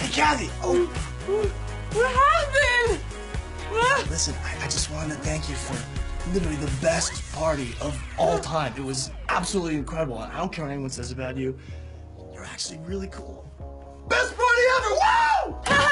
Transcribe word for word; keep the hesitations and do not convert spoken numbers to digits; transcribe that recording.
Hey, Kathy! Oh! What happened? What? Listen, I, I just wanted to thank you for literally the best party of all time. It was absolutely incredible. I don't care what anyone says about you. You're actually really cool. Best party ever! Woo!